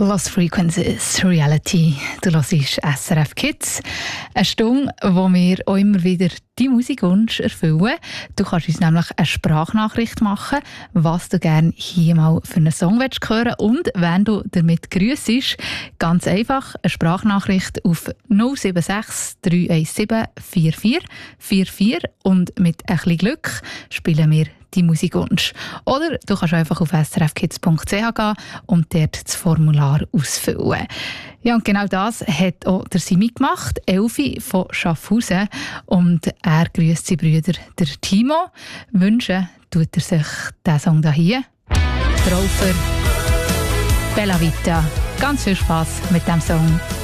Lost Frequencies, Reality. Du hörst SRF Kids. Eine Stunde, wo wir auch immer wieder die Musikwunsch erfüllen. Du kannst uns nämlich eine Sprachnachricht machen, was du gerne hier mal für einen Song hören willst. Und wenn du damit grüssest, ganz einfach eine Sprachnachricht auf 076 317 4444 und mit ein bisschen Glück spielen wir die Musikwunsch. Oder du kannst einfach auf srfkids.ch gehen und dort das Formular ausfüllen. Ja, und genau das hat auch der Simi gemacht, Elfi von Schaffhausen. Und er grüßt seine Brüder, der Timo. Wünschen tut er sich diesen Song hier. Traufer, Bella Vita. Ganz viel Spass mit diesem Song.